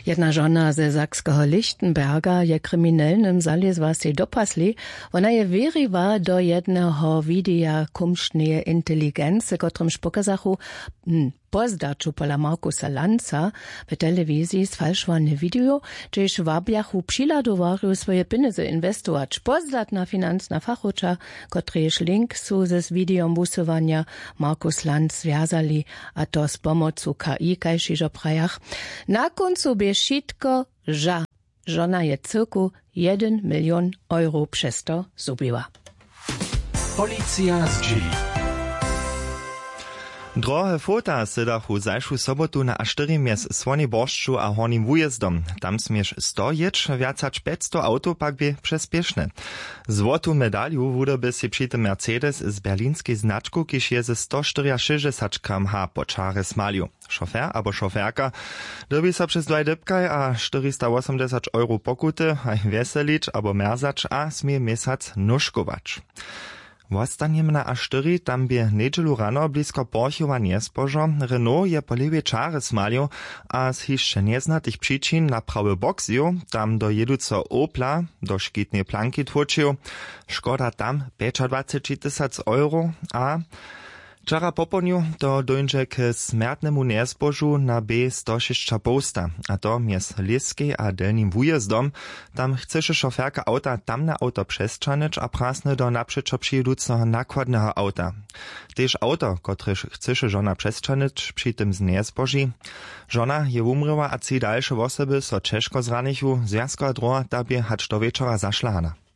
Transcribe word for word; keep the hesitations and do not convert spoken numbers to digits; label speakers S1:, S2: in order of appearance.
S1: Jedna żona ze Sakskiego Lichtenberga je kryminalnym zalezła się do pasli. Ona je weriła do jednego widea kumsznej inteligencji, którym pokazachu hm, pozdaču pola Markusa Lanza w telewizji sfalšované video, gdzieś wabiachu přiladowaru swoje pieniądze inwestować. Pozdatna finansna fachuča, kotrež link su ze z videom busowania Markus Lanz związali, a to z pomocą K I, kajšižo prajach. Na końcu bie šitko ża. Żona je cyrku jeden milion euro przez to zubiła.
S2: Policja z G.
S3: Drohe fota sedachu zajšu sobotu na a štyri mies Svoniboršću a Hornim Wujezdom. Tam smieš sto ječ, viacač päťsto auto pak by přespiešne. Złotu medaliu wudoby si při tym Mercedes z berlínskej značku, kiž je ze sto štyriašesťdesiat kilometrów po čare smaliu. Šofér abo šoférka dobi sa přes dvaj dybkaj a štyristo osemdesiat euro pokuty, aj veselič abo merzač a smie mesac nuškovač. Wostaniem na a štyri tam bie nedželu rano blisko Porchova niespožo. Renault je po lewej czary smalił, a z hišće neznatych przyczyn na prawy bok zju, tam do jeduco Opla, do škitnej planki tłoczył. Szkoda tam dwadzieścia pięć tysięcy euro, a wczoraj poponiu to dojdzie k smärtnemu niespožu na B sto sześć posta, a to mies Liskiej a Delnim Wujezdom. Tam chceše šoférka auta tam na auto přesčanič a prasne do napřečo přijedúceho nakładného auta. Tež auto, kotrež chceše žona přesčanič při tym z niespoži. Žona je umrela a ci dalsze osoby so češko zranichu, zjazko a droha tabie hač do večera zašlahana.